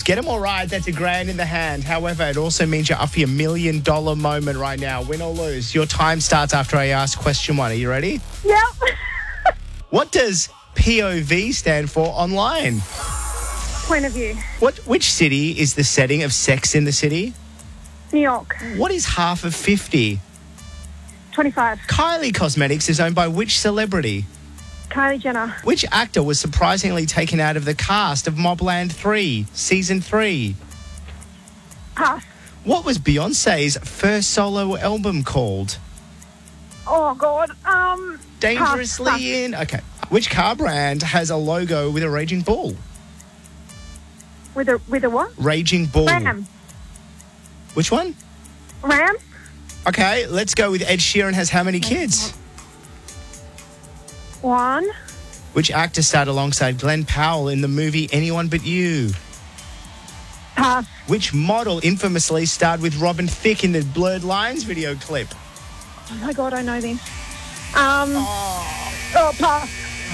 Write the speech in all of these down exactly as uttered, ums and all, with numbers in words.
Get them all right, that's a grand in the hand. However, it also means you're up for your million dollar moment right now. Win or lose. Your time starts after I ask question one. Are you ready? Yep. What does P O V stand for online? Point of view. What? Which city is the setting of Sex in the City? New York. What is half of fifty? twenty-five. Kylie Cosmetics is owned by which celebrity? Kylie Jenner. Which actor was surprisingly taken out of the cast of Mobland three, Season three? Pass. What was Beyonce's first solo album called? Oh, God. Um. Dangerously pass. in... Okay. Which car brand has a logo with a raging bull? With a with a what? Raging bull. Ram. Which one? Ram. Okay, let's go with Ed Sheeran has how many kids? One. Which actor starred alongside Glenn Powell in the movie Anyone But You? Pass. Which model infamously starred with Robin Thicke in the Blurred Lines video clip? Oh, my God, I know this. Um. Oh, Oh, pass.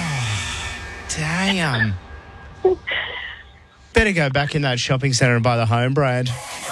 damn. Better go back in that shopping centre and buy the home, Brad.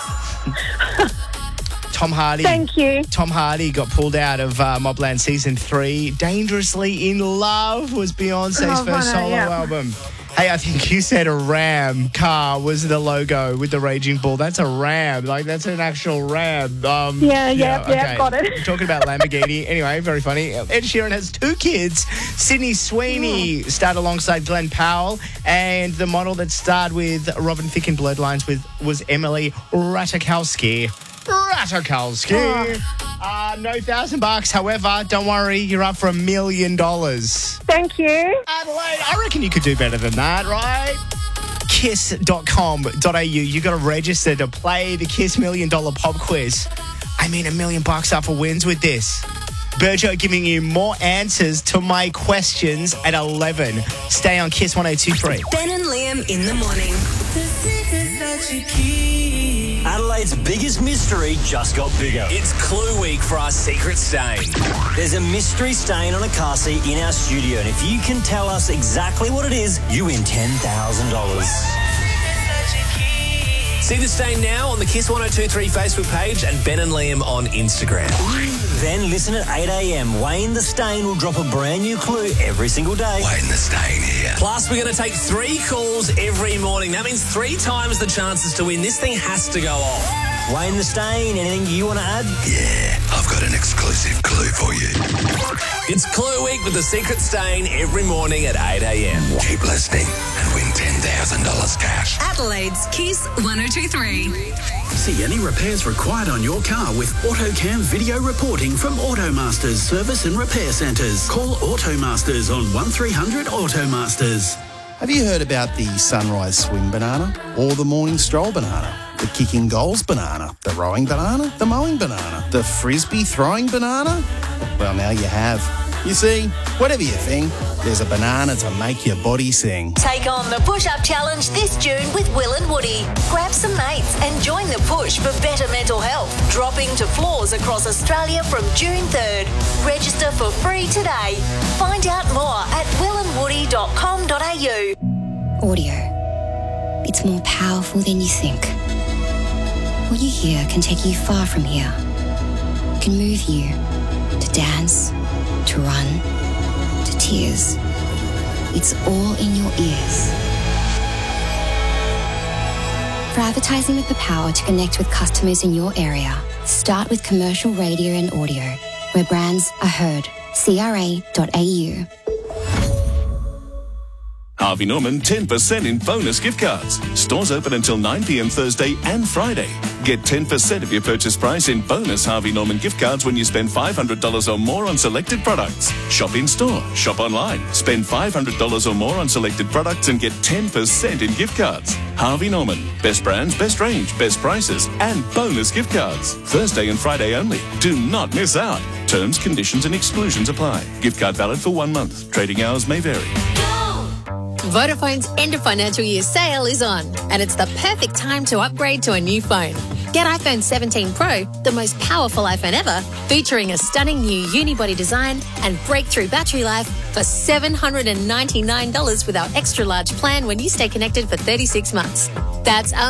Tom Hardy. Thank you. Tom Hardy got pulled out of uh, Mobland Season three. Dangerously in Love was Beyonce's Oh, first I know, solo yeah. album. Hey, I think you said a Ram car was the logo with the Raging Bull. That's a Ram. Like, that's an actual Ram. Um, Yeah, yeah, yeah, got it. We're talking about Lamborghini. Anyway, very funny. Ed Sheeran has two kids. Sydney Sweeney starred alongside Glenn Powell, and the model that starred with Robin Thicke in Blurred Lines with was Emily Ratajkowski. Ratajkowski. Oh. Uh, no thousand bucks. However, don't worry, you're up for a million dollars. Thank you. Adelaide, I reckon you could do better than that, right? kiss dot com dot a u. You got to register to play the Kiss Million Dollar Pop Quiz. I mean, a million bucks up for wins with this. Burjo giving you more answers to my questions at eleven. Stay on Kiss one oh two three. Ben and Liam in the morning. Adelaide's biggest mystery just got bigger. It's Clue Week for our secret stain. There's a mystery stain on a car seat in our studio, and if you can tell us exactly what it is, you win ten thousand dollars. See the stain now on the Kiss one oh two three Facebook page and Ben and Liam on Instagram. Then listen at eight a.m. Wayne the Stain will drop a brand new clue every single day. Wayne the Stain here. Plus, we're going to take three calls every morning. That means three times the chances to win. This thing has to go off. Wayne the Stain, anything you want to add? Yeah, I've got an exclusive clue for you. It's Clue Week with the secret stain every morning at eight a.m. Keep listening and win ten thousand dollars cash. Adelaide's Kiss one oh two three. See any repairs required on your car with AutoCam video reporting from Automasters Service and Repair Centres. Call Automasters on one three hundred Automasters. Have you heard about the sunrise swing banana or the morning stroll banana? The kicking goals banana, the rowing banana, the mowing banana, the frisbee throwing banana? Well, now you have. You see, whatever you think, there's a banana to make your body sing. Take on the push-up challenge this June with Will and Woody. Grab some mates and join the push for better mental health. Dropping to floors across Australia from June third. Register for free today. Find out more at will and woody dot com dot a u. Audio. It's more powerful than you think. What you hear can take you far from here. It can move you to dance, to run, to tears. It's all in your ears. For advertising with the power to connect with customers in your area, start with commercial radio and audio, where brands are heard. C R A dot A U. Harvey Norman ten percent in bonus gift cards. Stores open until nine p.m. Thursday and Friday. Get ten percent of your purchase price in bonus Harvey Norman gift cards when you spend five hundred dollars or more on selected products. Shop in store, shop online. Spend five hundred dollars or more on selected products and get ten percent in gift cards. Harvey Norman. Best brands, best range, best prices, and bonus gift cards. Thursday and Friday only. Do not miss out. Terms, conditions, and exclusions apply. Gift card valid for one month. Trading hours may vary. Vodafone's end of financial year sale is on, and it's the perfect time to upgrade to a new phone. Get iPhone seventeen Pro, the most powerful iPhone ever, featuring a stunning new unibody design and breakthrough battery life for seven hundred ninety-nine dollars with our extra large plan when you stay connected for thirty-six months. That's